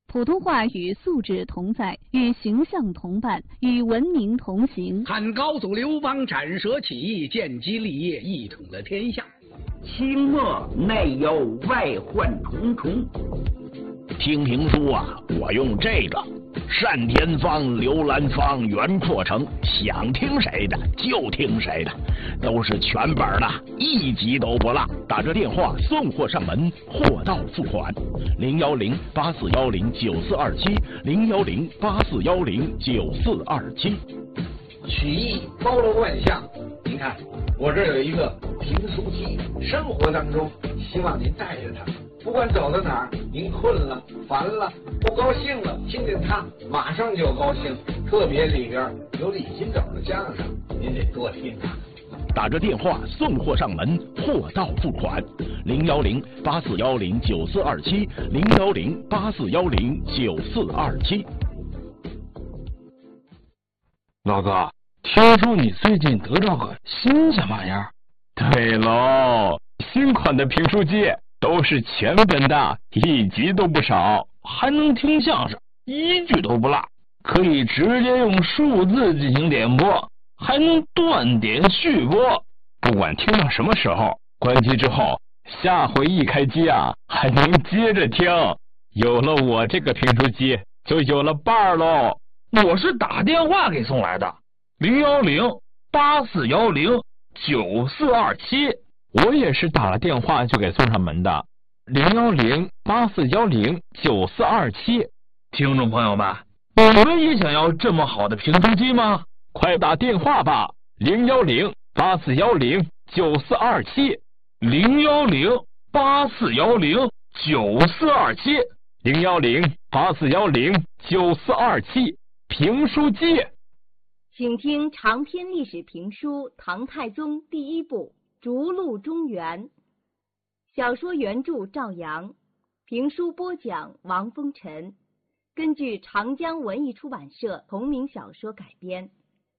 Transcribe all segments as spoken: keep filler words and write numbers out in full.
普通话与素质同在，与形象同伴，与文明同行。 汉高祖刘邦斩蛇起义，建基立业，一统了天下。 清末内忧外患重重。 听评书啊，我用这个单田芳、刘兰芳、袁阔成，想听谁的就听谁的，都是全本的，一集都不落。打着电话送货上门，货到付款。零幺零八四幺零九四二七，零幺零八四幺零九四二七。 曲艺包罗万象，您看我这有一个评书机，生活当中希望您带着它。不管走到哪儿，您困了、烦了、不高兴了，听见它马上就高兴。特别里边有李金斗的相声，您得多听啊。 打着电话送货上门，货到付款。零幺零八四幺零九四二七，零幺零八四幺零九四二七。 老哥，听说你最近得着个新鲜玩意儿？ 对喽，新款的评书机。都是全本的，一集都不少， 还能听相声，一句都不落，可以直接用数字进行点播，还能断点续播。 不管听到什么时候，关机之后，下回一开机啊，还能接着听。有了我这个评书机，就有了伴儿喽。 我是打电话给送来的，零幺零八四幺零九四二七。 我也是打了电话就给送上门的，零幺零八四幺零九四二七。 听众朋友们，你们也想要这么好的评书机吗？ 快打电话吧，零幺零八四幺零九四二七， 零幺零八四幺零九四二七， 零幺零八四幺零九四二七。评书机， 请听长篇历史评书《唐太宗》第一部。逐鹿中原，小说原著赵阳，评书播讲王风尘，根据长江文艺出版社同名小说改编。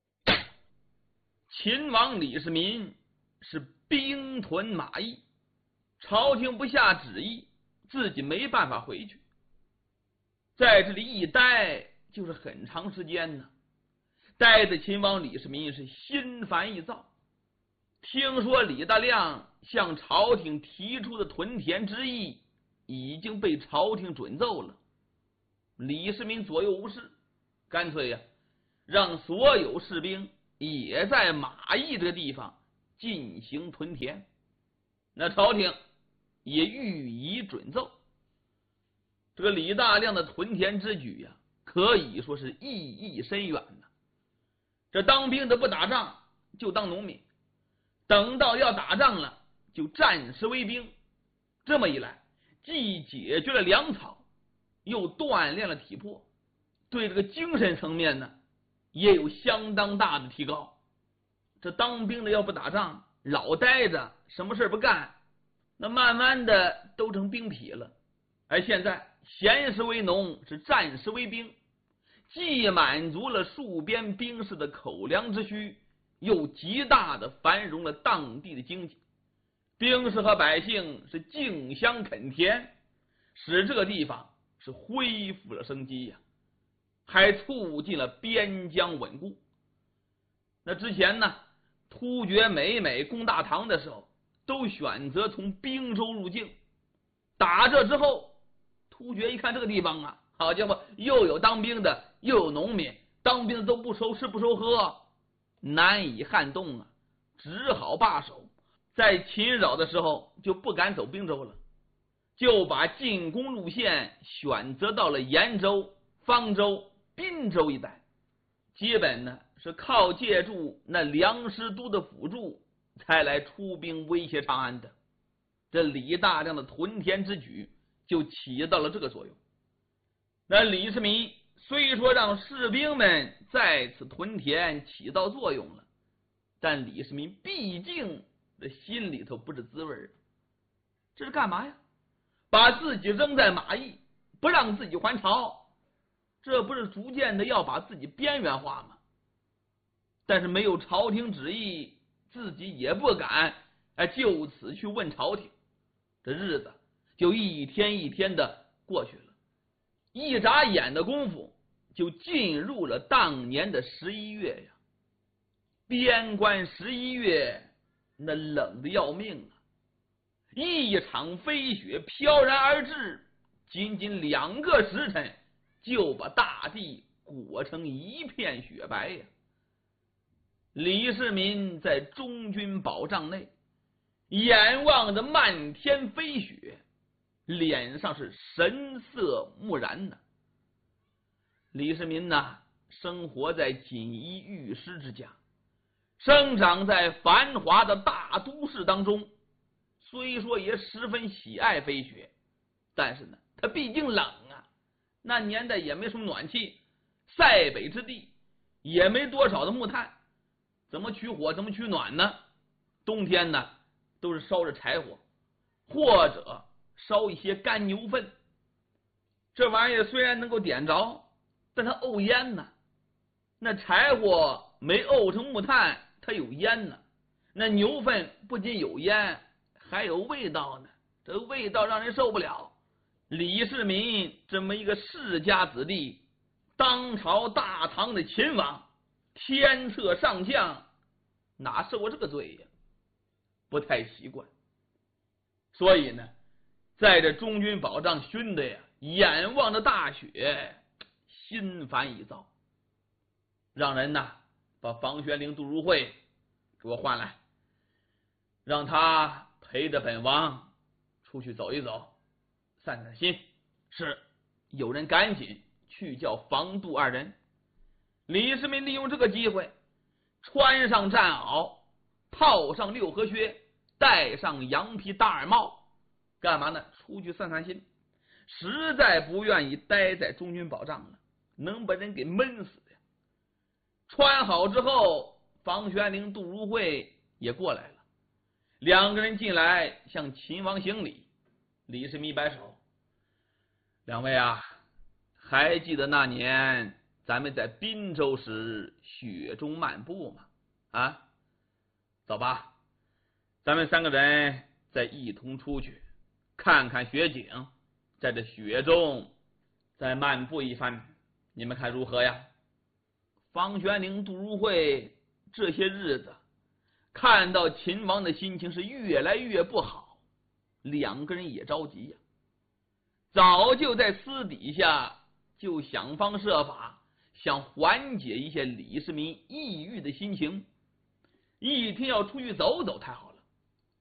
秦王李世民是兵屯马邑，朝廷不下旨意，自己没办法回去，在这里一待就是很长时间呢。待的秦王李世民是心烦意躁。听说李大亮向朝廷提出的屯田之意已经被朝廷准奏了，李世民左右无事，干脆呀、啊，让所有士兵也在马邑这个地方进行屯田。那朝廷也予以准奏。这个李大亮的屯田之举呀、啊，可以说是意义深远呢。这当兵的不打仗就当农民，等到要打仗了，就战时为兵。这么一来，既解决了粮草，又锻炼了体魄，对这个精神层面呢，也有相当大的提高。这当兵的要不打仗，老待着，什么事不干，那慢慢的都成兵痞了。而现在闲时为农，是战时为兵，既满足了戍边兵士的口粮之需，又极大的繁荣了当地的经济，兵士和百姓是竞相垦田，使这个地方是恢复了生机呀、啊，还促进了边疆稳固。那之前呢，突厥每每攻大唐的时候，都选择从滨州入境。打这之后，突厥一看这个地方啊，好家伙，又有当兵的，又有农民，当兵的都不愁吃不愁喝，难以撼动啊，只好罢手。在侵扰的时候就不敢走滨州了，就把进攻路线选择到了延州、方州、滨州一带，基本呢是靠借助那梁师都的辅助才来出兵威胁长安的。这李大亮的屯田之举就起到了这个作用。那李世民虽说让士兵们在此屯田起到作用了，但李世民毕竟这心里头不是滋味儿，这是干嘛呀？把自己扔在马邑，不让自己还朝，这不是逐渐的要把自己边缘化吗？但是没有朝廷旨意，自己也不敢哎就此去问朝廷，这日子就一天一天的过去了。 一眨眼的功夫就进入了当年的十一月呀。边关十一月那冷的要命啊，一场飞雪飘然而至，仅仅两个时辰就把大地裹成一片雪白呀。李世民在中军宝帐内眼望着漫天飞雪，脸上是神色木然呐。李世民呐，生活在锦衣玉食之家，生长在繁华的大都市当中，虽说也十分喜爱飞雪，但是呢，他毕竟冷啊，那年代也没什么暖气，塞北之地也没多少的木炭，怎么取火，怎么取暖呢？冬天呢，都是烧着柴火，或者烧一些干牛粪。这玩意儿虽然能够点着，但它沤烟呢。那柴火没沤成木炭，它有烟呢。那牛粪不仅有烟，还有味道呢，这味道让人受不了。李世民这么一个世家子弟，当朝大唐的秦王，天策上将，哪受过这个罪呀？不太习惯。所以呢，在这中军宝帐熏的呀，眼望着大雪，心烦意躁，让人呐把房玄龄、杜如晦给我唤来，让他陪着本王出去走一走，散散心。是，有人赶紧去叫房杜二人。李世民利用这个机会，穿上战袄，套上六合靴，戴上羊皮大耳帽，干嘛呢？出去散散心。实在不愿意待在中军宝帐了，能把人给闷死呀。穿好之后，房玄龄、杜如晦也过来了，两个人进来向秦王行礼。李世民摆手：“两位啊，还记得那年咱们在滨州时雪中漫步吗？啊，走吧，咱们三个人再一同出去看看雪景，在这雪中再漫步一番，你们看如何呀？”房玄龄、杜如晦这些日子看到秦王的心情是越来越不好，两个人也着急呀，早就在私底下就想方设法想缓解一下李世民抑郁的心情，一天要出去走走才好。